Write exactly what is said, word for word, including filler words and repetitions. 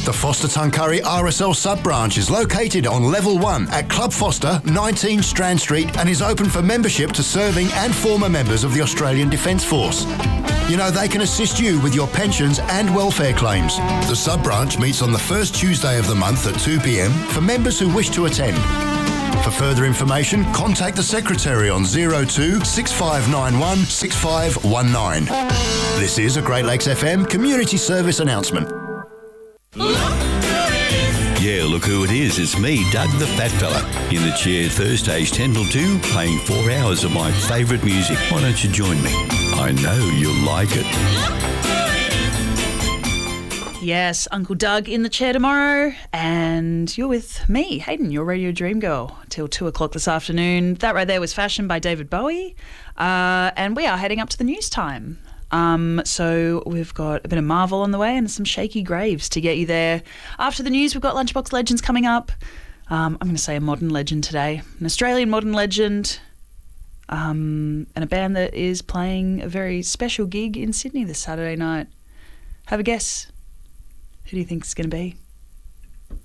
The Foster Tuncurry R S L sub-branch is located on level one at Club Foster, nineteen Strand Street, and is open for membership to serving and former members of the Australian Defence Force. You know, they can assist you with your pensions and welfare claims. The sub-branch meets on the first Tuesday of the month at two p m for members who wish to attend. For further information, contact the Secretary on zero two six five nine one six five one nine. This is a Great Lakes F M community service announcement. Yeah, look who it is. It's me, Doug the Fat Fella, in the chair Thursdays ten till two, playing four hours of my favourite music. Why don't you join me? I know you'll like it. Yes, Uncle Doug in the chair tomorrow, and you're with me, Hayden, your Radio Dream Girl, till two o'clock this afternoon. That right there was Fashion by David Bowie, uh, and we are heading up to the news time. Um, so we've got a bit of Marvel on the way and some Shaky Graves to get you there. After the news, we've got Lunchbox Legends coming up. Um, I'm going to say a modern legend today, an Australian modern legend, um, and a band that is playing a very special gig in Sydney this Saturday night. Have a guess. Who do you think it's going to be?